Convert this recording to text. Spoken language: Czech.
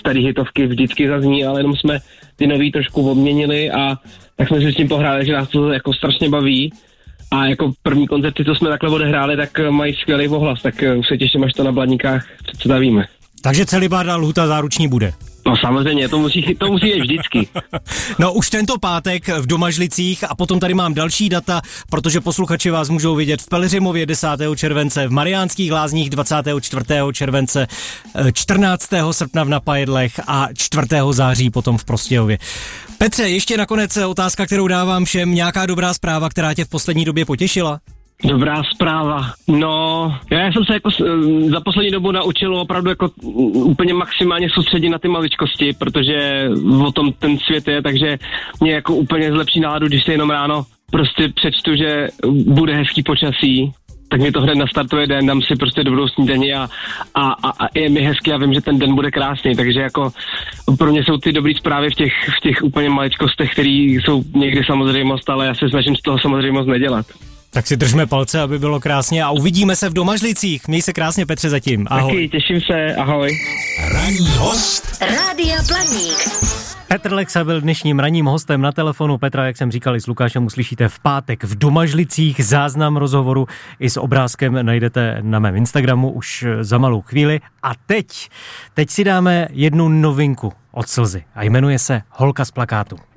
starý hitovky vždycky zazní, ale jenom jsme ty nový trošku obměnili a tak jsme si s tím pohráli, že nás to jako strašně baví. A jako první koncerty, co jsme takhle odehráli, tak mají skvělý ohlas, tak už se těším, až to na Bladníkách představíme. Takže celibárda lhůta záruční bude. No samozřejmě, to musí být vždycky. No už tento pátek v Domažlicích a potom tady mám další data, protože posluchači vás můžou vidět v Pelhřimově 10. července, v Mariánských Lázních 24. července, 14. srpna v Napajedlech a 4. září potom v Prostějově. Petře, ještě nakonec otázka, kterou dávám všem, nějaká dobrá zpráva, která tě v poslední době potěšila? Dobrá zpráva. No, já jsem se jako za poslední dobu naučil opravdu jako úplně maximálně soustředit na ty maličkosti, protože o tom ten svět je, takže mě jako úplně zlepší náladu, když se jenom ráno prostě přečtu, že bude hezký počasí, tak mi to hned nastartuje den, dám si prostě dobrou snídani a je mi hezky a vím, že ten den bude krásný, takže jako pro mě jsou ty dobrý zprávy v těch úplně maličkostech, které jsou někdy samozřejmost, ale já se snažím z toho samozřejmost nedělat. Tak si držme palce, aby bylo krásně a uvidíme se v Domažlicích. Měj se krásně, Petře, zatím. Ahoj. Taky, těším se, ahoj. Ranní host Rádia Blaník. Petr Lexa byl dnešním ranním hostem na telefonu. Petra, jak jsem říkal, i s Lukášem uslyšíte v pátek v Domažlicích. Záznam rozhovoru i s obrázkem najdete na mém Instagramu už za malou chvíli. A teď si dáme jednu novinku od Slzy a jmenuje se Holka z plakátu.